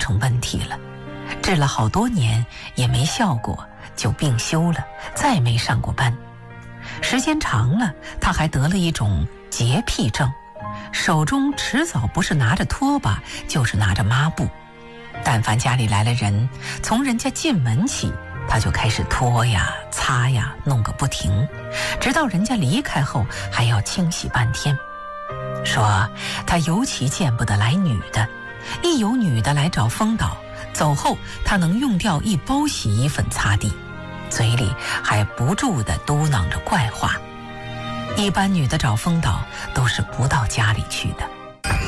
成问题了，治了好多年也没效果，就病休了，再没上过班。时间长了，他还得了一种洁癖症，手中迟早不是拿着拖把就是拿着抹布，但凡家里来了人，从人家进门起，他就开始拖呀擦呀，弄个不停，直到人家离开后还要清洗半天。说他尤其见不得来女的，一有女的来找风导，走后他能用掉1包洗衣粉擦地，嘴里还不住地嘟囔着怪话。一般女的找风导都是不到家里去的。